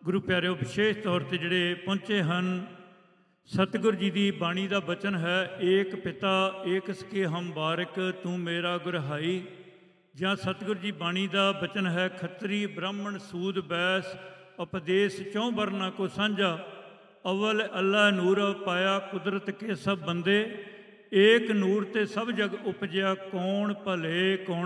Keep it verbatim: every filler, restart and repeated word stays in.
ਗੁਰੂ ਪਿਆਰਿਓ, ਵਿਸ਼ੇਸ਼ ਤੌਰ 'ਤੇ ਜਿਹੜੇ ਪਹੁੰਚੇ ਹਨ, ਸਤਿਗੁਰ ਜੀ ਦੀ ਬਾਣੀ ਦਾ ਬਚਨ ਹੈ, ਏਕ ਪਿਤਾ ਏਕ ਸਕੇ ਹਮ ਬਾਰਿਕ ਤੂੰ ਮੇਰਾ ਗੁਰਹਾਈ। ਜਾਂ ਸਤਿਗੁਰ ਜੀ ਬਾਣੀ ਦਾ ਬਚਨ ਹੈ, ਖੱਤਰੀ ਬ੍ਰਾਹਮਣ ਸੂਦ ਬੈਸ ਉਪਦੇਸ਼ ਚੌਂ ਵਰਨਾ ਕੋ ਸਾਂਝਾ, ਅਵਲ ਅੱਲਾ ਨੂਰ ਪਾਇਆ ਕੁਦਰਤ ਕੇ ਸਭ ਬੰਦੇ, ਏਕ ਨੂਰ ਤੇ ਸਭ ਜਗ ਉਪਜਿਆ ਕੌਣ ਭਲੇ ਕੌਣ